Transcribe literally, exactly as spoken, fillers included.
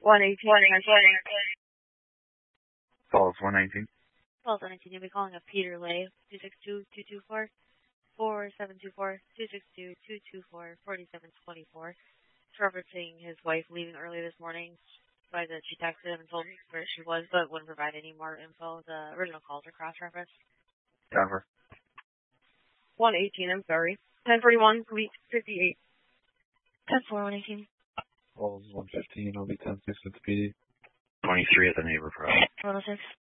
one eighteen. one eighteen. Falls one nineteen. Falls one nineteen. You'll be calling a Peter Lay, two six two, two two four, four seven two four, two six two, two two four, four seven two four. It's referencing his wife leaving early this morning. By that she texted him and told him where she was, but wouldn't provide any more info. The original calls are cross-referenced. Cover. one eighteen, I'm sorry. ten forty-one, week fifty-eight. ten four, one eighteen. Falls one fifteen, I'll be ten six at the P D. twenty-three at the neighbor pro. one oh six.